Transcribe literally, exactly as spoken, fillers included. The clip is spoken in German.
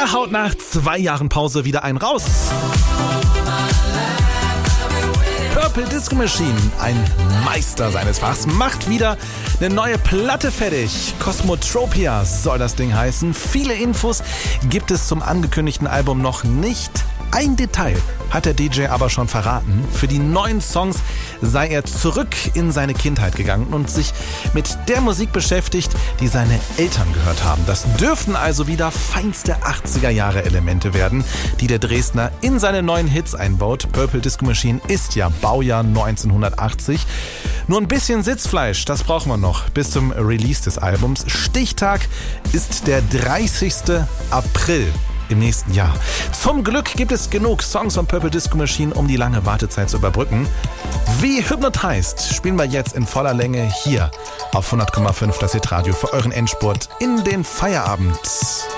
Er haut nach zwei Jahren Pause wieder einen raus. Purple Disco Machine, ein Meister seines Fachs, macht wieder eine neue Platte fertig. Cosmotropia soll das Ding heißen. Viele Infos gibt es zum angekündigten Album noch nicht. Ein Detail hat der D J aber schon verraten. Für die neuen Songs sei er zurück in seine Kindheit gegangen und sich mit der Musik beschäftigt, die seine Eltern gehört haben. Das dürften also wieder feinste achtziger-Jahre-Elemente werden, die der Dresdner in seine neuen Hits einbaut. Purple Disco Machine ist ja Baujahr neunzehnhundertachtzig. Nur ein bisschen Sitzfleisch, das brauchen wir noch bis zum Release des Albums. Stichtag ist der dreißigster April. Im nächsten Jahr. Zum Glück gibt es genug Songs von Purple Disco Machine, um die lange Wartezeit zu überbrücken. Wie Hypnotized spielen wir jetzt in voller Länge hier auf hundert Komma fünf das Hitradio für euren Endspurt in den Feierabend.